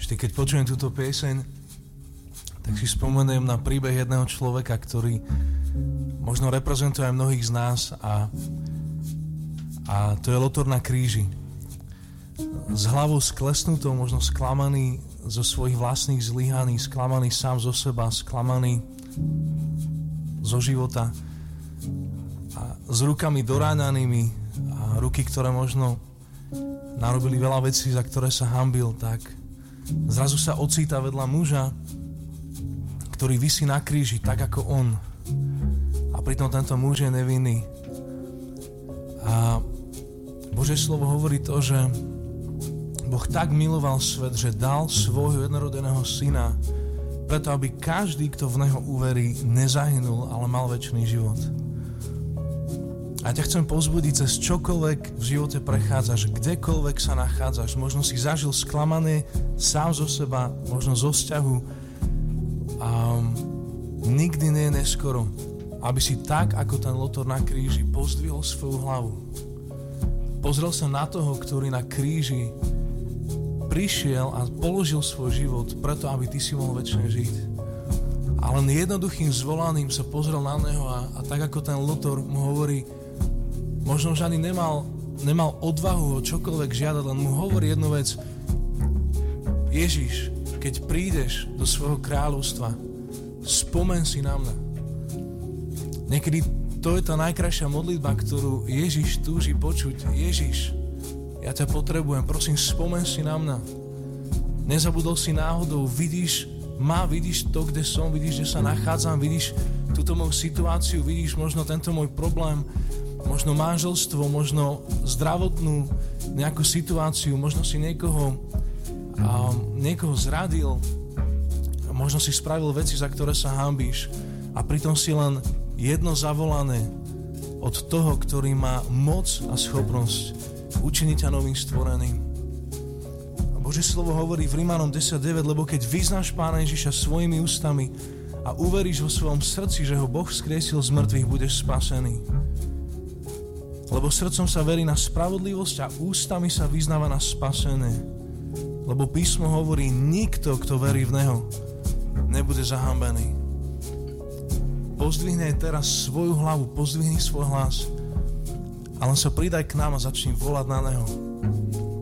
Vždy, keď počujem túto pieseň, tak si spomeniem na príbeh jedného človeka, ktorý možno reprezentuje aj mnohých z nás a to je Lothar na kríži. S hlavou sklesnutou, možno sklamaný zo svojich vlastných zlyhaní, sklamaný sám zo seba, sklamaný zo života a s rukami doráňanými a ruky, ktoré možno narobili veľa vecí, za ktoré sa hanbil, tak zrazu sa ocíta vedľa muža, ktorý visí na kríži, tak ako on. A pritom tento muž je nevinný. A Božie slovo hovorí to, že Boh tak miloval svet, že dal svojho jednorodeného syna, preto aby každý, kto v neho uverí, nezahynul, ale mal večný život. A ťa chcem povzbudiť, cez čokoľvek v živote prechádzaš, kdekoľvek sa nachádzaš. Možno si zažil sklamanie sám zo seba, možno zo vzťahu. A nikdy nie je neskoro, aby si tak, ako ten Lothar na kríži, pozdvihol svoju hlavu. Pozrel sa na toho, ktorý na kríži prišiel a položil svoj život preto, aby ty si mohol večne žiť. A len jednoduchým zvolaním sa pozrel na neho a tak ako ten Lothar mu hovorí, možno už ani nemal odvahu ho čokoľvek žiadať, len mu hovorí jednu vec. Ježiš, keď prídeš do svojho kráľovstva, spomen si na mňa. Niekedy to je tá najkrajšia modlitba, ktorú Ježiš túži počuť. Ježiš, ja ťa potrebujem, prosím, spomen si na mňa. Nezabudol si náhodou, vidíš to, kde som, vidíš, kde sa nachádzam, vidíš túto moju situáciu, vidíš možno tento môj problém, možno manželstvo, možno zdravotnú nejakú situáciu, možno si niekoho zradil, možno si spravil veci, za ktoré sa hanbíš a pritom si len jedno zavolané od toho, ktorý má moc a schopnosť učiniť ťa novým stvoreným. A Božie slovo hovorí v Rimanom 10.9, lebo keď vyznáš Pána Ježiša svojimi ústami a uveríš vo svojom srdci, že ho Boh vzkriesil z mŕtvych, budeš spasený. Lebo srdcom sa verí na spravodlivosť a ústami sa vyznáva na spasenie. Lebo písmo hovorí, nikto, kto verí v Neho, nebude zahambený. Pozdvihni teraz svoju hlavu, pozdvihni svoj hlas a len sa pridaj k nám a začni volať na Neho.